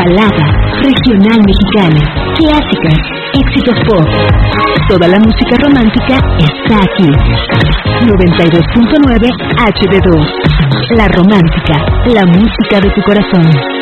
balada, regional mexicana, clásicas, éxitos pop. Toda la música romántica está aquí. 92.9 HD2. La Romántica, la música de tu corazón.